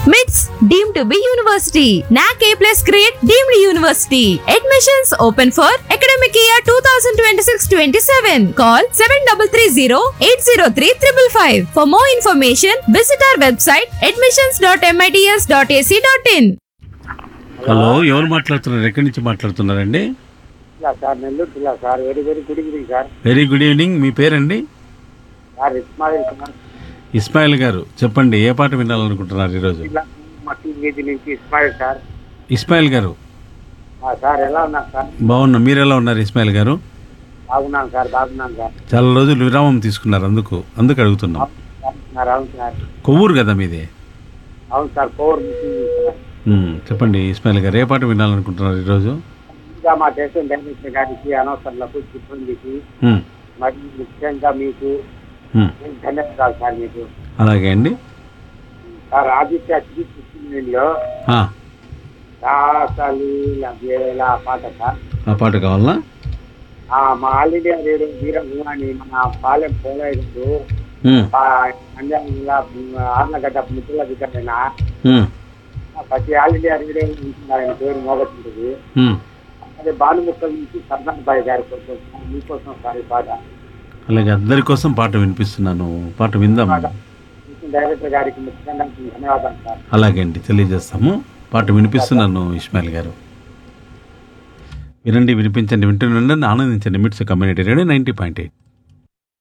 MITS deemed to be university. NAC A+ grade deemed university. Admissions open for academic year 2026-27. Call 7330-803-555. For more information, visit our website admissions.mits.ac.in. Hello, ఎవరు మాట్లాడుతున్నారు? ఎక్కడి నుంచి మాట్లాడుతున్నారండి? Sir Nellore జిల్లా sir. Very very good evening sir. Very good evening. మీ పేరండి? Sir Ismail Kumar. Ismail గారు, చెప్పండి, ఏ పాట వినాలనుకుంటున్నారు ఈరోజు? మట్టి వీధి నుంచి ఇస్మాయిల్ సార్. ఇస్మాయిల్ గారు సార్ ఎలా ఉన్నారు సార్? బాగున్నా. మీరు ఎలా ఉన్నారు ఇస్మాయిల్ గారు? బాగున్నాను సార్, బాగున్నాను సార్. చాలా రోజులు విరామం తీసుకున్నారు, అందుకు అడుగుతున్నాం. అవును సార్. కొవ్వూరు కదా మీది? అవును సార్, కోర్ చెప్పండి ఇస్మాయిల్ గారు, ఏ పాట వినాలనుకుంటున్నారు ఈరోజు? ఇంకా మా దేశం డైరెక్టర్ గారికి, అనవసరాలకు, సిబ్బందికి మరియు ముఖ్యంగా మీకు ధన్యవాదాలు సార్. మీకు అలాగే అండి. సార్ ఆదిత్య శ్రీకృష్ణలో వేళ పాట సార్. ఆ పాట కావాలా? మా ఆల్ ఇండియా రేడియో వీరభూమాని మన పాలెం పోలేదు ఆర్లగడ్డ మిత్రుల బిడ్డైన ప్రతి ఆల్ ఇండియా రేడియో ఉంటుంది, ఆయన పేరు మోగొచ్చింది. అదే భానుముక్కల నుంచి సర్దార్ బాయ్ గారి కోసం, మీకోసం సార్ ఈ పాట. అలాగే, అందరి కోసం పాట వినిపిస్తున్నాను, పాట విందాం. డైరెక్టర్ గారికి ముఖ్యంగా ధన్యవాదాలు సార్. అలాగే అండి, తెలియజేస్తాము. పాట వినిపిస్తున్నాను ఇస్మాయిల్ గారు. వినండి, వినిపించండి, వింటుండండి, ఆనందించండి. మిట్స్ కమ్యూనిటీ రేడియో 90.8.